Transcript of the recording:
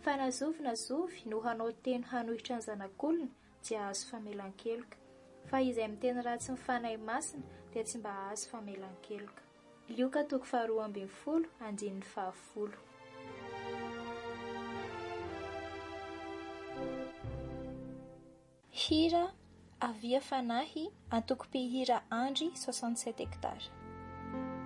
fanazovina zovy no hanao teny hanohitra ny zanak'olona dia azo famelan-keloka, fa izay miteny ratsy ny fanahy masina dia tsy mba azo famelan-keloka. Lioka 2:12 Hira avia fanahy antokom-pihira Andry 67 hectares.